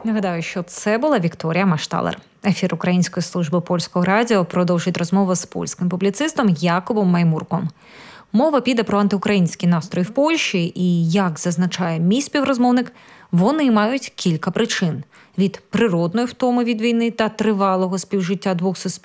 Нагадаю, що це була Вікторія Машталер. Ефір Української служби польського радіо продовжить розмову з польським публіцистом Якубом Маймурком. Мова піде про антиукраїнські настрої в Польщі і, як зазначає мій співрозмовник, вони мають кілька причин – від природної втоми від війни та тривалого співжиття двох суспільств